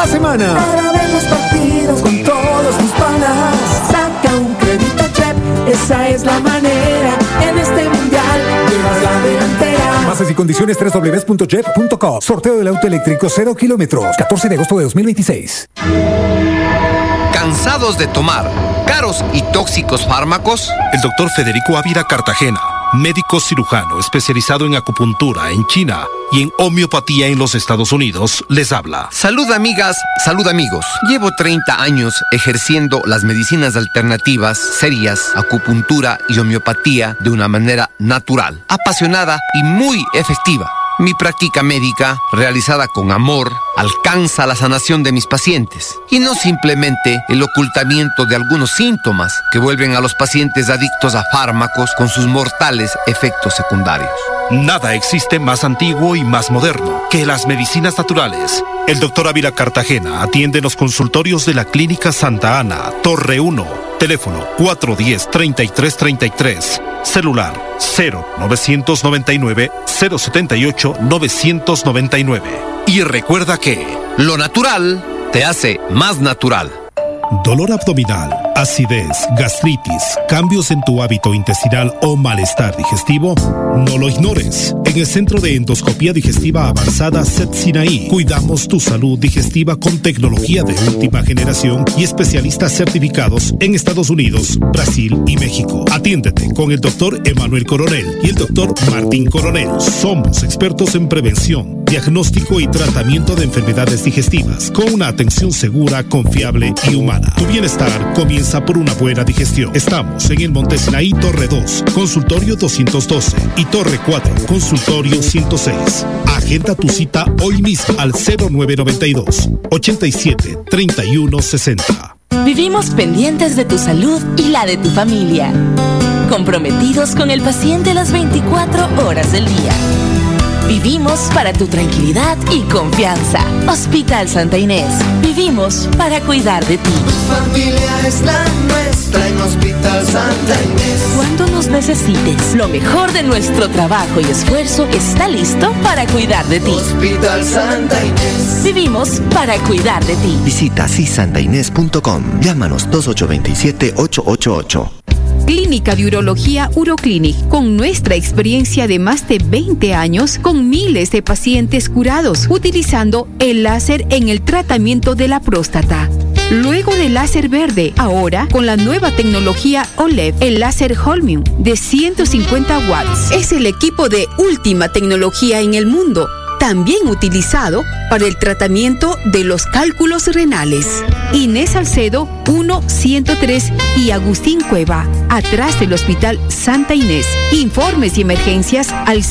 la semana. Para ver los partidos con todos tus panas. Saca un crédito Chep, esa es la manera. En este mundial llevas la delantera. Bases y condiciones www.jet.com. Sorteo del auto eléctrico 0 kilómetros. 14 de agosto de 2026. ¿Cansados de tomar caros y tóxicos fármacos? El doctor Federico Ávila Cartagena, médico cirujano especializado en acupuntura en China y en homeopatía en los Estados Unidos, les habla. Salud amigas, salud amigos. Llevo 30 años ejerciendo las medicinas alternativas, serias, acupuntura y homeopatía de una manera natural, apasionada y muy efectiva. Mi práctica médica, realizada con amor, alcanza la sanación de mis pacientes y no simplemente el ocultamiento de algunos síntomas que vuelven a los pacientes adictos a fármacos con sus mortales efectos secundarios. Nada existe más antiguo y más moderno que las medicinas naturales. El doctor Ávila Cartagena atiende en los consultorios de la Clínica Santa Ana, Torre 1, teléfono 410-3333, celular 0999-078-999. Y recuerda que lo natural te hace más natural. Dolor abdominal, acidez, gastritis, cambios en tu hábito intestinal o malestar digestivo, no lo ignores. En el Centro de Endoscopía Digestiva Avanzada CET Sinaí, cuidamos tu salud digestiva con tecnología de última generación y especialistas certificados en Estados Unidos, Brasil y México. Atiéndete con el doctor Emanuel Coronel y el doctor Martín Coronel. Somos expertos en prevención, diagnóstico y tratamiento de enfermedades digestivas con una atención segura, confiable y humana. Tu bienestar comienza por una buena digestión. Estamos en el Monte Sinaí, Torre 2, consultorio 212 y Torre 4, consultorio 106. Agenda tu cita hoy mismo al 0992 87 31 60. Vivimos pendientes de tu salud y la de tu familia, comprometidos con el paciente las 24 horas del día. Vivimos para tu tranquilidad y confianza. Hospital Santa Inés. Vivimos para cuidar de ti. Tu familia es la nuestra en Hospital Santa Inés. Cuando nos necesites, lo mejor de nuestro trabajo y esfuerzo está listo para cuidar de ti. Hospital Santa Inés. Vivimos para cuidar de ti. Visita cisantainés.com. Llámanos 2827-888. Clínica de Urología Uroclinic, con nuestra experiencia de más de 20 años, con miles de pacientes curados, utilizando el láser en el tratamiento de la próstata. Luego del láser verde, ahora con la nueva tecnología OLED, el láser Holmium de 150 watts. Es el equipo de última tecnología en el mundo, también utilizado para el tratamiento de los cálculos renales. Inés Salcedo 1-103 y Agustín Cueva, atrás del Hospital Santa Inés. Informes y emergencias al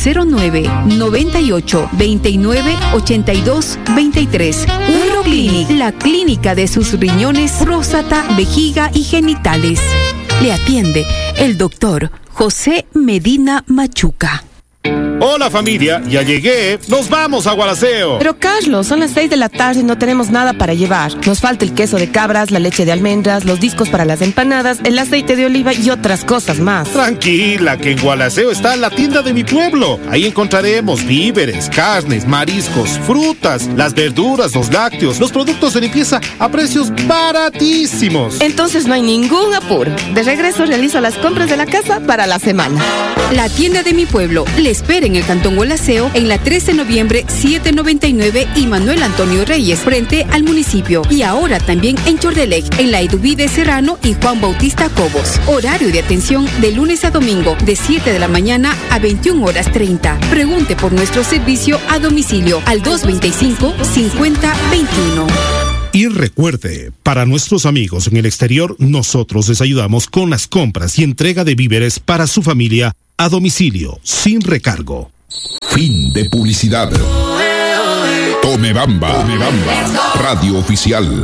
0998-2982-23. Uroclinic, la clínica de sus riñones, próstata, vejiga y genitales. Le atiende el doctor José Medina Machuca. Hola familia, ya llegué. Nos vamos a Gualaceo. Pero Carlos, son las 6 de la tarde y no tenemos nada para llevar. Nos falta el queso de cabras, la leche de almendras, los discos para las empanadas, el aceite de oliva y otras cosas más. Tranquila, que en Gualaceo está la tienda de mi pueblo. Ahí encontraremos víveres, carnes, mariscos, frutas, las verduras, los lácteos, los productos de limpieza a precios baratísimos. Entonces no hay ningún apuro. De regreso realizo las compras de la casa para la semana. La tienda de mi pueblo le espera en el Cantón Gualaceo, en la 13 de noviembre 799 y Manuel Antonio Reyes, frente al municipio. Y ahora también en Chordelec, en la Eduvide Serrano y Juan Bautista Cobos. Horario de atención de lunes a domingo, de 7 de la mañana a 21:30. Pregunte por nuestro servicio a domicilio al 225-5021. Y recuerde, para nuestros amigos en el exterior, nosotros les ayudamos con las compras y entrega de víveres para su familia a domicilio, sin recargo. Fin de publicidad. Tome Bamba, radio oficial.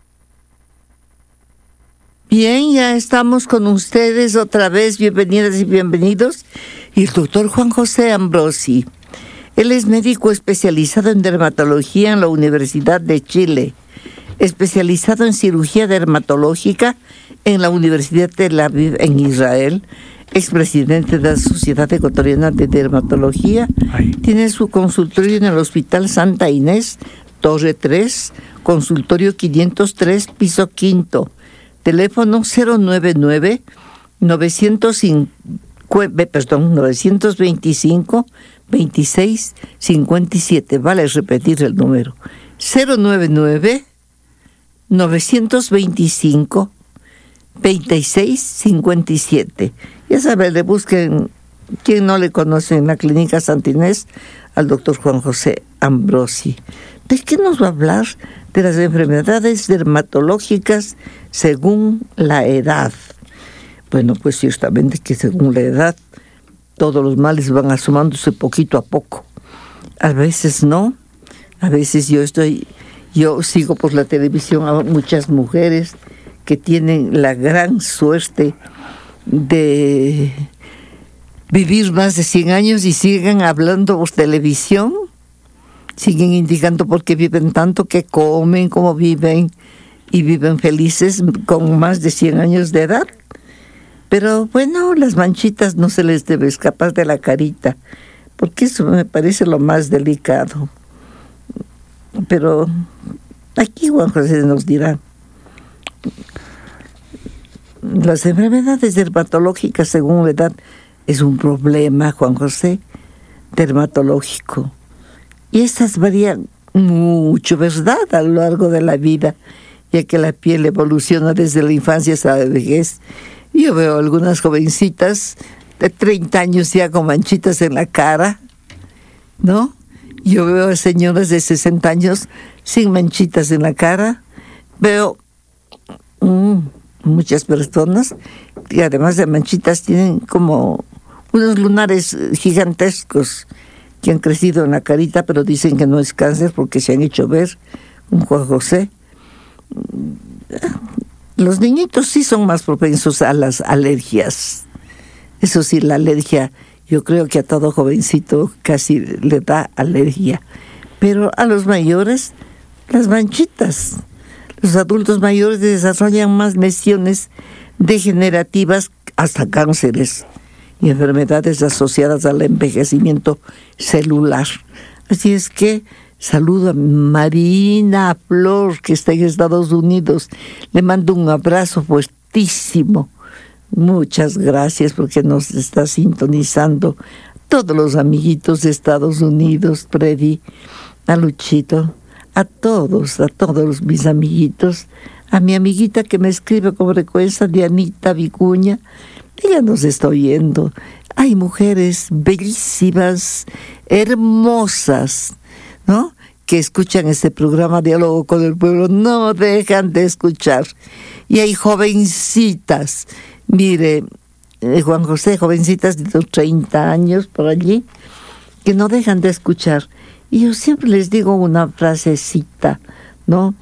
Bien, ya estamos con ustedes otra vez, bienvenidas y bienvenidos. Y el doctor Juan José Ambrosi. Él es médico especializado en dermatología en la Universidad de Chile, especializado en cirugía dermatológica en la Universidad de Tel Aviv en Israel, expresidente de la Sociedad Ecuatoriana de Dermatología. Tiene su consultorio en el Hospital Santa Inés, Torre 3, consultorio 503, piso quinto. Teléfono 925 26 57. Vale repetir el número. 099 925 26 57. Ya saben, le busquen, quien no le conoce en la Clínica Santa Inés, al doctor Juan José Ambrosi. ¿De qué nos va a hablar? De las enfermedades dermatológicas según la edad. Bueno, pues ciertamente que según la edad todos los males van asomándose poquito a poco. A veces no, a veces yo sigo por la televisión a muchas mujeres que tienen la gran suerte de vivir más de 100 años y siguen hablando por televisión, siguen indicando por qué viven tanto, qué comen, cómo viven, y viven felices con más de 100 años de edad. Pero bueno, las manchitas no se les debe escapar de la carita, porque eso me parece lo más delicado. Pero aquí Juan José nos dirá. Las enfermedades dermatológicas según la edad es un problema, Juan José, dermatológico. Y estas varían mucho, ¿verdad?, a lo largo de la vida, ya que la piel evoluciona desde la infancia hasta la vejez. Yo veo algunas jovencitas de 30 años ya con manchitas en la cara, ¿no? Yo veo a señoras de 60 años sin manchitas en la cara. Veo muchas personas que además de manchitas tienen como unos lunares gigantescos que han crecido en la carita, pero dicen que no es cáncer porque se han hecho ver, un Juan José. Los niñitos sí son más propensos a las alergias. Eso sí, la alergia, yo creo que a todo jovencito casi le da alergia. Pero a los mayores, las manchitas. Los adultos mayores desarrollan más lesiones degenerativas, hasta cánceres y enfermedades asociadas al envejecimiento celular. Así es que saludo a Marina Flor, que está en Estados Unidos. Le mando un abrazo fuertísimo. Muchas gracias porque nos está sintonizando. Todos los amiguitos de Estados Unidos, Freddy, a Luchito, a todos mis amiguitos, a mi amiguita que me escribe con frecuencia, Dianita Vicuña. Ella nos está oyendo. Hay mujeres bellísimas, hermosas, ¿no?, que escuchan este programa Diálogo con el Pueblo, no dejan de escuchar. Y hay jovencitas, mire, Juan José, jovencitas de 30 años por allí, que no dejan de escuchar. Y yo siempre les digo una frasecita, ¿no?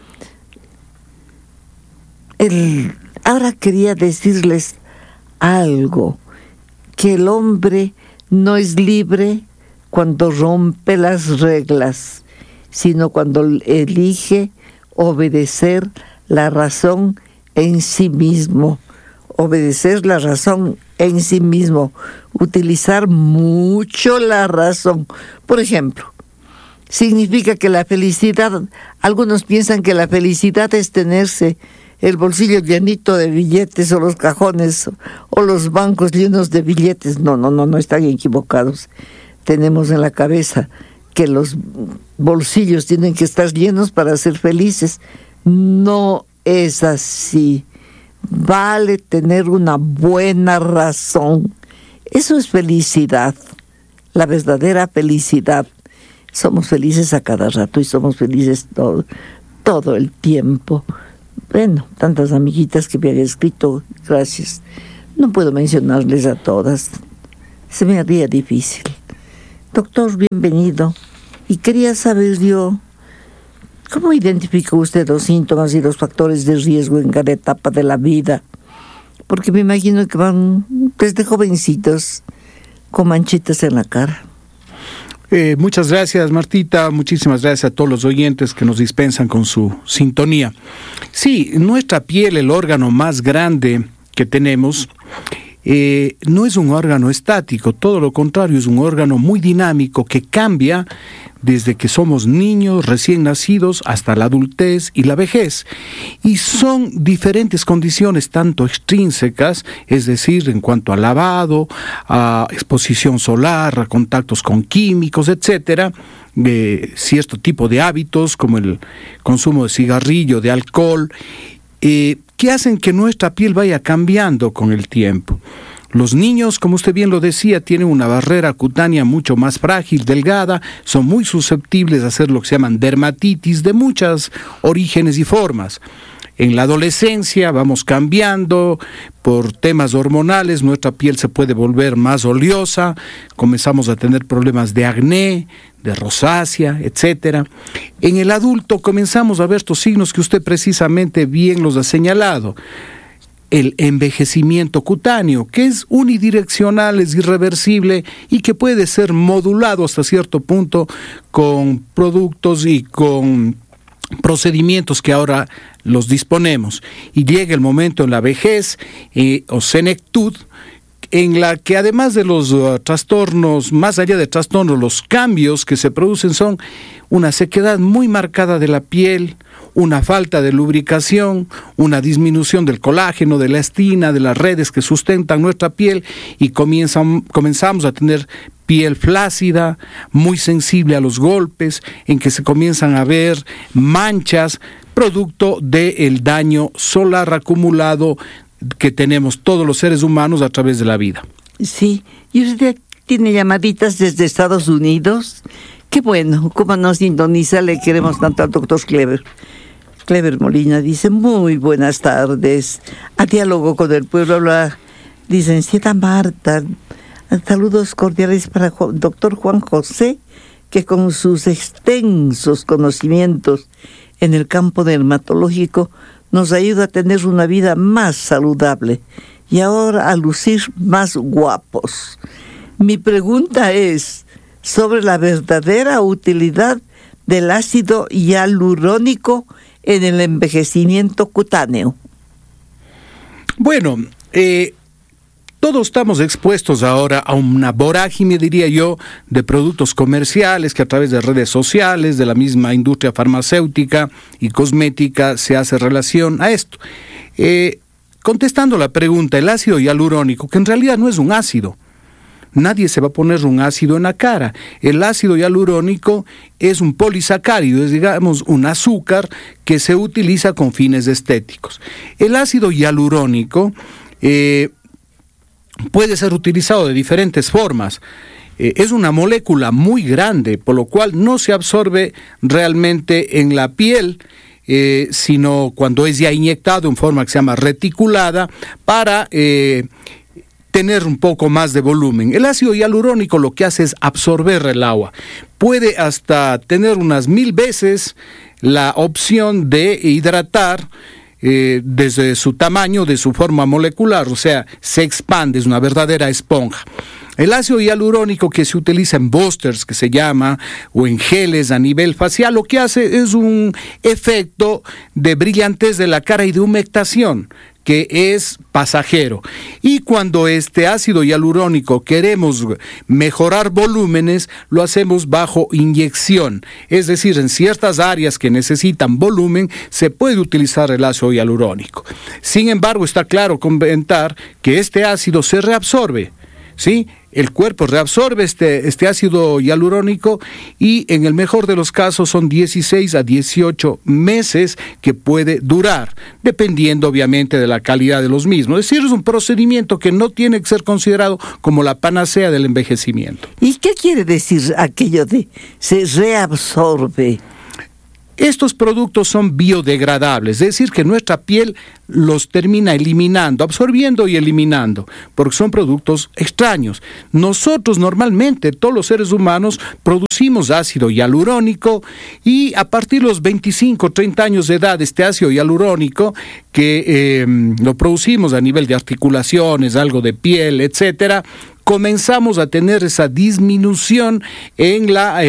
Ahora quería decirles algo, que el hombre no es libre cuando rompe las reglas, sino cuando elige obedecer la razón en sí mismo. Obedecer la razón en sí mismo, utilizar mucho la razón. Por ejemplo, significa que la felicidad, algunos piensan que la felicidad es tenerse el bolsillo llenito de billetes, o los cajones o los bancos llenos de billetes. No, están equivocados. Tenemos en la cabeza que los bolsillos tienen que estar llenos para ser felices. No es así. Vale tener una buena razón. Eso es felicidad, la verdadera felicidad. Somos felices a cada rato y somos felices todo el tiempo. Bueno, tantas amiguitas que me han escrito, gracias. No puedo mencionarles a todas. Se me haría difícil. Doctor, bienvenido. Y quería saber yo, ¿cómo identifica usted los síntomas y los factores de riesgo en cada etapa de la vida? Porque me imagino que van desde jovencitos con manchitas en la cara. Muchas gracias, Martita. Muchísimas gracias a todos los oyentes que nos dispensan con su sintonía. Sí, nuestra piel, el órgano más grande que tenemos, no es un órgano estático, todo lo contrario, es un órgano muy dinámico que cambia desde que somos niños recién nacidos hasta la adultez y la vejez. Y son diferentes condiciones, tanto extrínsecas, es decir, en cuanto a lavado, a exposición solar, a contactos con químicos, etcétera, cierto tipo de hábitos como el consumo de cigarrillo, de alcohol, que hacen que nuestra piel vaya cambiando con el tiempo. Los niños, como usted bien lo decía, tienen una barrera cutánea mucho más frágil, delgada, son muy susceptibles a hacer lo que se llaman dermatitis de muchos orígenes y formas. En la adolescencia vamos cambiando por temas hormonales, nuestra piel se puede volver más oleosa, comenzamos a tener problemas de acné, de rosácea, etcétera. En el adulto comenzamos a ver estos signos que usted precisamente bien los ha señalado. El envejecimiento cutáneo, que es unidireccional, es irreversible y que puede ser modulado hasta cierto punto con productos y con procedimientos que ahora los disponemos. Y llega el momento en la vejez o senectud, en la que además de los trastornos, más allá de trastornos, los cambios que se producen son una sequedad muy marcada de la piel, una falta de lubricación, una disminución del colágeno, de la elastina, de las redes que sustentan nuestra piel, y comenzamos a tener piel flácida, muy sensible a los golpes, en que se comienzan a ver manchas, producto del daño solar acumulado que tenemos todos los seres humanos a través de la vida. Sí, y usted tiene llamaditas desde Estados Unidos. Qué bueno, cómo nos sintoniza, le queremos tanto al doctor Clever. Clever Molina dice, muy buenas tardes. A Diálogo con el Pueblo habla licenciada Marta. Saludos cordiales para doctor Juan José, que con sus extensos conocimientos en el campo dermatológico nos ayuda a tener una vida más saludable y ahora a lucir más guapos. Mi pregunta es sobre la verdadera utilidad del ácido hialurónico en el envejecimiento cutáneo. Bueno, todos estamos expuestos ahora a una vorágine, diría yo, de productos comerciales que a través de redes sociales, de la misma industria farmacéutica y cosmética se hace relación a esto. Contestando la pregunta, el ácido hialurónico, que en realidad no es un ácido, nadie se va a poner un ácido en la cara. El ácido hialurónico es un polisacárido, es, digamos, un azúcar que se utiliza con fines estéticos. El ácido hialurónico puede ser utilizado de diferentes formas. Es una molécula muy grande, por lo cual no se absorbe realmente en la piel, sino cuando es ya inyectado en forma que se llama reticulada para tener un poco más de volumen. El ácido hialurónico lo que hace es absorber el agua. Puede hasta tener unas 1000 veces la opción de hidratar desde su tamaño, de su forma molecular, o sea, se expande, es una verdadera esponja. El ácido hialurónico que se utiliza en boosters, que se llama, o en geles a nivel facial, lo que hace es un efecto de brillantez de la cara y de humectación, que es pasajero. Y cuando este ácido hialurónico queremos mejorar volúmenes, lo hacemos bajo inyección. Es decir, en ciertas áreas que necesitan volumen, se puede utilizar el ácido hialurónico. Sin embargo, está claro comentar que este ácido se reabsorbe, ¿sí? El cuerpo reabsorbe este ácido hialurónico y en el mejor de los casos son 16 a 18 meses que puede durar, dependiendo obviamente de la calidad de los mismos. Es decir, es un procedimiento que no tiene que ser considerado como la panacea del envejecimiento. ¿Y qué quiere decir aquello de se reabsorbe? Estos productos son biodegradables, es decir, que nuestra piel los termina eliminando, absorbiendo y eliminando, porque son productos extraños. Nosotros normalmente, todos los seres humanos, producimos ácido hialurónico y a partir de los 25, 30 años de edad, este ácido hialurónico, que lo producimos a nivel de articulaciones, algo de piel, etcétera, comenzamos a tener esa disminución en la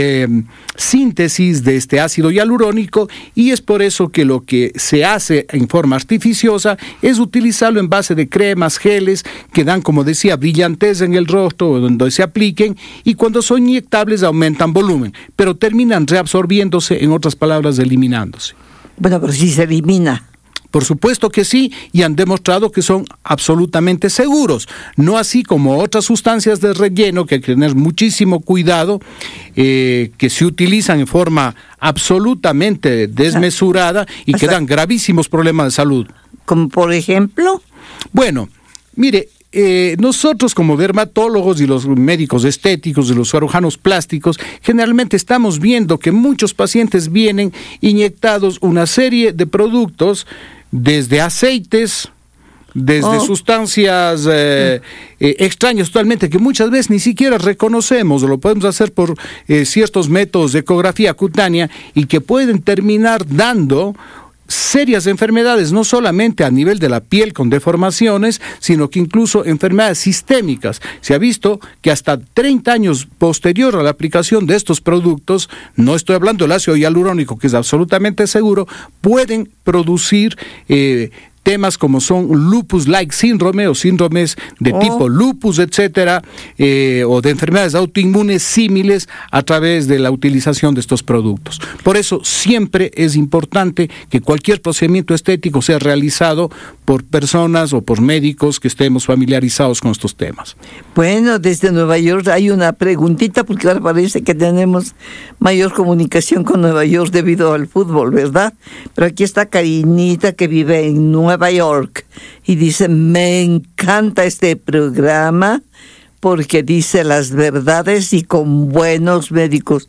síntesis de este ácido hialurónico, y es por eso que lo que se hace en forma artificiosa es utilizarlo en base de cremas, geles, que dan, como decía, brillantez en el rostro donde se apliquen, y cuando son inyectables aumentan volumen, pero terminan reabsorbiéndose, en otras palabras, eliminándose. Bueno, pero si se elimina. Por supuesto que sí, y han demostrado que son absolutamente seguros, no así como otras sustancias de relleno que hay que tener muchísimo cuidado, que se utilizan en forma absolutamente desmesurada y que dan gravísimos problemas de salud. ¿Como por ejemplo? Bueno, mire, nosotros como dermatólogos y los médicos estéticos y los cirujanos plásticos generalmente estamos viendo que muchos pacientes vienen inyectados una serie de productos, desde aceites, desde sustancias extrañas totalmente, que muchas veces ni siquiera reconocemos, o lo podemos hacer por ciertos métodos de ecografía cutánea, y que pueden terminar dando serias enfermedades, no solamente a nivel de la piel con deformaciones, sino que incluso enfermedades sistémicas. Se ha visto que hasta 30 años posterior a la aplicación de estos productos, no estoy hablando del ácido hialurónico, que es absolutamente seguro, pueden producir temas como son lupus-like síndrome o síndromes de tipo lupus, etcétera, o de enfermedades autoinmunes símiles a través de la utilización de estos productos. Por eso siempre es importante que cualquier procedimiento estético sea realizado por personas o por médicos que estemos familiarizados con estos temas. Bueno, desde Nueva York hay una preguntita, porque ahora parece que tenemos mayor comunicación con Nueva York debido al fútbol, ¿verdad? Pero aquí está Karinita, que vive en Nueva York, y dice: me encanta este programa porque dice las verdades y con buenos médicos.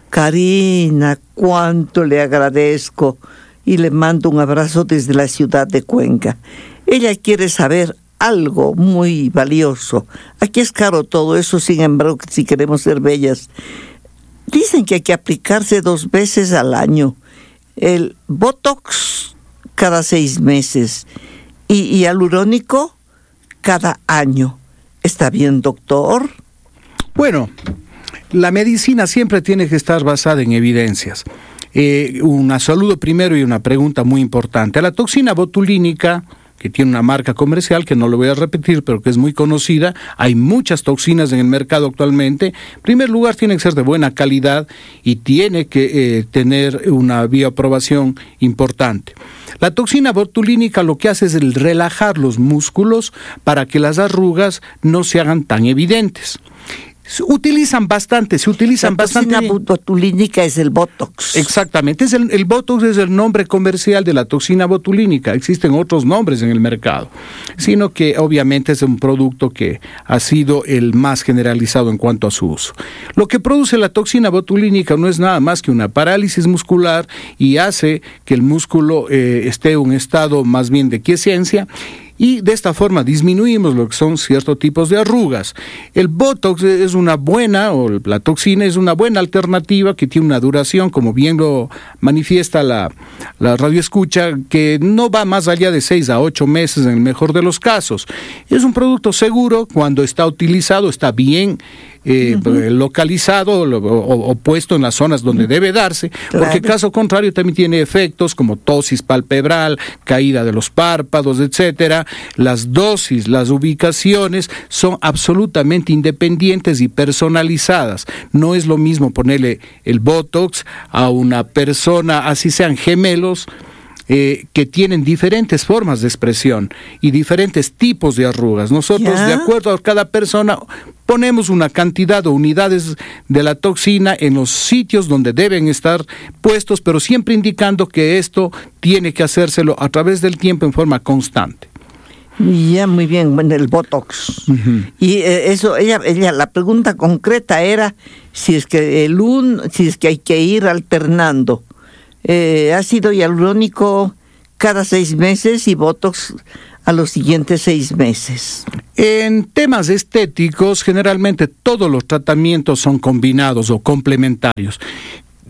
Karina, cuánto le agradezco, y le mando un abrazo desde la ciudad de Cuenca. Ella quiere saber algo muy valioso. Aquí es caro todo eso, sin embargo, si queremos ser bellas. Dicen que hay que aplicarse 2 veces al año. El Botox cada 6 meses y hialurónico cada año. ¿Está bien, doctor? Bueno, la medicina siempre tiene que estar basada en evidencias. Un saludo primero y una pregunta muy importante. La toxina botulínica, que tiene una marca comercial que no lo voy a repetir, pero que es muy conocida, hay muchas toxinas en el mercado actualmente. En primer lugar, tiene que ser de buena calidad y tiene que tener una bioaprobación importante. La toxina botulínica lo que hace es el relajar los músculos para que las arrugas no se hagan tan evidentes. Se utilizan bastante. La toxina botulínica es el Botox. Exactamente, el Botox es el nombre comercial de la toxina botulínica. Existen otros nombres en el mercado, sino que obviamente es un producto que ha sido el más generalizado en cuanto a su uso. Lo que produce la toxina botulínica no es nada más que una parálisis muscular y hace que el músculo esté en un estado más bien de quiescencia, y de esta forma disminuimos lo que son ciertos tipos de arrugas. El Botox es una buena, o la toxina es una buena alternativa que tiene una duración, como bien lo manifiesta la radioescucha, que no va más allá de 6 a 8 meses en el mejor de los casos. Es un producto seguro cuando está utilizado, está bien localizado o puesto en las zonas donde debe darse, porque caso contrario también tiene efectos como tosis palpebral, caída de los párpados, etcétera. Las dosis, las ubicaciones son absolutamente independientes y personalizadas. No es lo mismo ponerle el Botox a una persona, así sean gemelos, que tienen diferentes formas de expresión y diferentes tipos de arrugas. Nosotros, de acuerdo a cada persona, ponemos una cantidad o unidades de la toxina en los sitios donde deben estar puestos, pero siempre indicando que esto tiene que hacérselo a través del tiempo en forma constante. Ya, muy bien, bueno, el Botox. Y eso, ella, la pregunta concreta era si es que hay que ir alternando ácido hialurónico cada 6 meses y Botox a los siguientes 6 meses. En temas estéticos, generalmente todos los tratamientos son combinados o complementarios.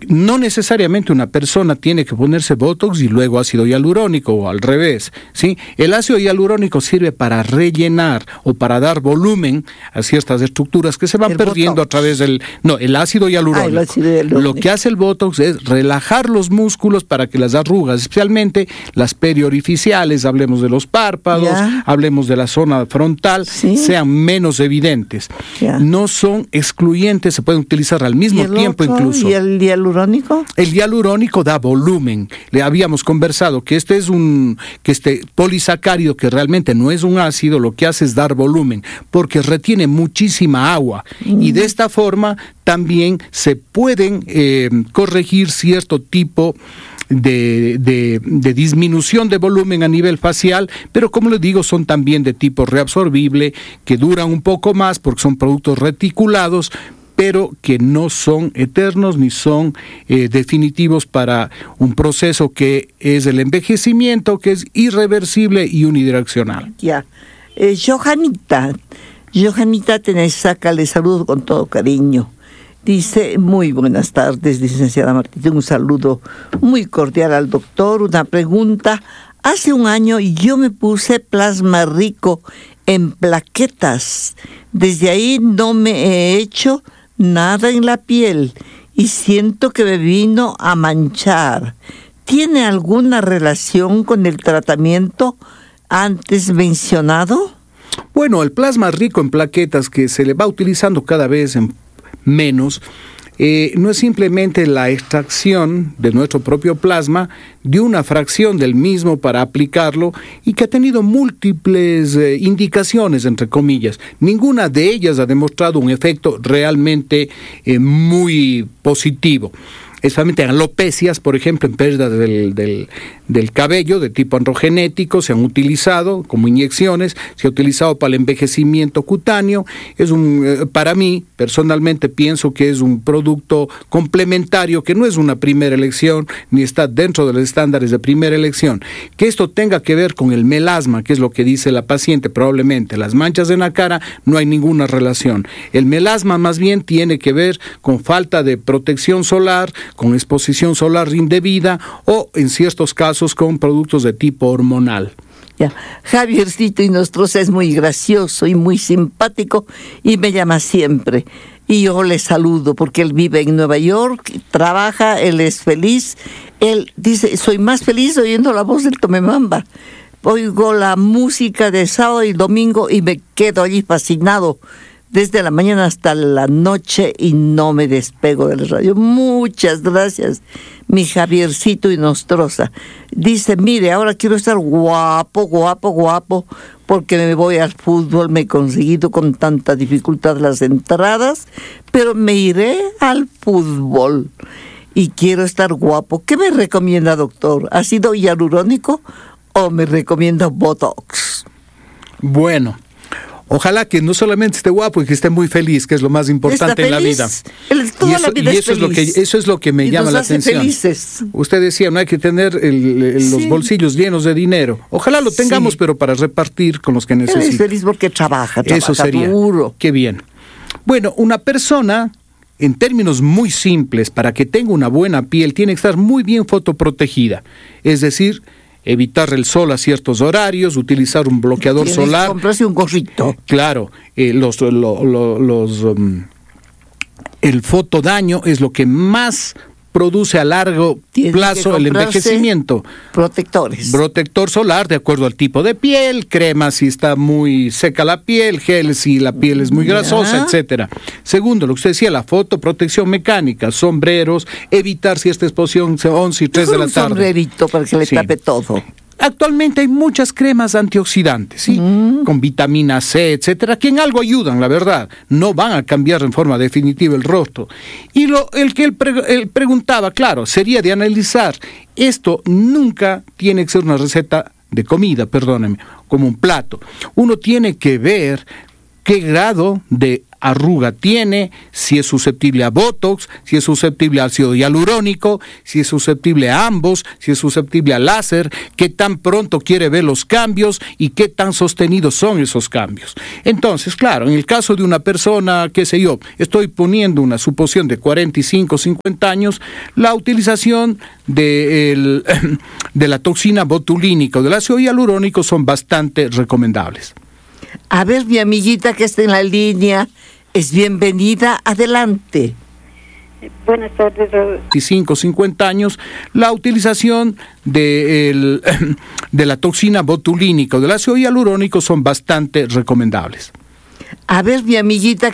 no necesariamente una persona tiene que ponerse Botox y luego ácido hialurónico o al revés, ¿sí? El ácido hialurónico sirve para rellenar o para dar volumen a ciertas estructuras que se van perdiendo Botox a través del... No, el ácido hialurónico. Lo que hace el Botox es relajar los músculos para que las arrugas, especialmente las periorificiales, hablemos de los párpados, hablemos de la zona frontal, sean menos evidentes. No son excluyentes, se pueden utilizar al mismo tiempo incluso. ¿Y el hialurónico? El hialurónico da volumen. Le habíamos conversado que este polisacárido, que realmente no es un ácido, lo que hace es dar volumen, porque retiene muchísima agua. Y de esta forma también se pueden corregir cierto tipo de disminución de volumen a nivel facial, pero como les digo, son también de tipo reabsorbible, que duran un poco más porque son productos reticulados, pero que no son eternos ni son definitivos para un proceso que es el envejecimiento, que es irreversible y unidireccional. Johanita Tenesaca, le saludo con todo cariño. Dice, muy buenas tardes, licenciada Martínez, un saludo muy cordial al doctor. Una pregunta, hace un año yo me puse plasma rico en plaquetas. Desde ahí no me he hecho nada en la piel y siento que me vino a manchar. ¿Tiene alguna relación con el tratamiento antes mencionado? Bueno, el plasma rico en plaquetas, que se le va utilizando cada vez menos, no es simplemente la extracción de nuestro propio plasma de una fracción del mismo para aplicarlo, y que ha tenido múltiples indicaciones, entre comillas. Ninguna de ellas ha demostrado un efecto realmente muy positivo. Especialmente en alopecias, por ejemplo, en pérdida del cabello de tipo androgenético, se han utilizado como inyecciones, se ha utilizado para el envejecimiento cutáneo. Para mí, personalmente, pienso que es un producto complementario, que no es una primera elección, ni está dentro de los estándares de primera elección. Que esto tenga que ver con el melasma, que es lo que dice la paciente, probablemente. Las manchas en la cara, no hay ninguna relación. El melasma más bien tiene que ver con falta de protección solar, con exposición solar indebida o en ciertos casos con productos de tipo hormonal. Javiercito Inostroza es muy gracioso y muy simpático y me llama siempre. Y yo le saludo porque él vive en Nueva York, trabaja, él es feliz. Él dice, soy más feliz oyendo la voz del Tomemamba. Oigo la música de sábado y domingo y me quedo allí fascinado desde la mañana hasta la noche y no me despego del radio. Muchas gracias, mi Javiercito Inostroza. Dice, mire, ahora quiero estar guapo, porque me voy al fútbol, me he conseguido con tanta dificultad las entradas, pero me iré al fútbol y quiero estar guapo. ¿Qué me recomienda, doctor? ¿Ácido hialurónico o me recomienda Botox? Bueno, ojalá que no solamente esté guapo y que esté muy feliz, que es lo más importante en la vida. Eso es lo que me llama la atención. Felices. Usted decía, no hay que tener los bolsillos llenos de dinero. Ojalá lo tengamos, pero para repartir con los que necesitan. Es feliz porque trabaja eso sería duro. Qué bien. Bueno, una persona, en términos muy simples, para que tenga una buena piel, tiene que estar muy bien fotoprotegida. Es decir, evitar el sol a ciertos horarios, utilizar un bloqueador solar. Comprarse un gorrito. Claro, el fotodaño es lo que más produce a largo plazo el envejecimiento. Protector solar de acuerdo al tipo de piel, crema si está muy seca la piel, gel si la piel es muy grasosa, etcétera. Segundo, lo que usted decía, la fotoprotección mecánica, sombreros, evitar si esta exposición 11 y 3 de la tarde. Un sombrerito para que le tape todo. Actualmente hay muchas cremas antioxidantes, ¿sí? Con vitamina C, etcétera, que en algo ayudan, la verdad. No van a cambiar en forma definitiva el rostro. Y el que él preguntaba, claro, sería de analizar. Esto nunca tiene que ser una receta de comida, perdónenme, como un plato. Uno tiene que ver qué grado de arruga tiene, si es susceptible a Botox, si es susceptible a ácido hialurónico, si es susceptible a ambos, si es susceptible a láser, qué tan pronto quiere ver los cambios y qué tan sostenidos son esos cambios. Entonces, claro, en el caso de una persona, qué sé yo, estoy poniendo una suposición de 45, 50 años, la utilización de la toxina botulínica o del ácido hialurónico son bastante recomendables. A ver, mi amiguita que está en la línea, es bienvenida, adelante. Buenas tardes. 45, 50 años, la utilización de la toxina botulínica o del ácido hialurónico son bastante recomendables. A ver, mi amiguita